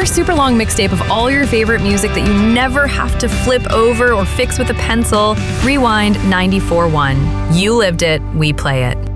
super long mixtape of all your favorite music that you never have to flip over or fix with a pencil. Rewind 94.1. You lived it, we play it.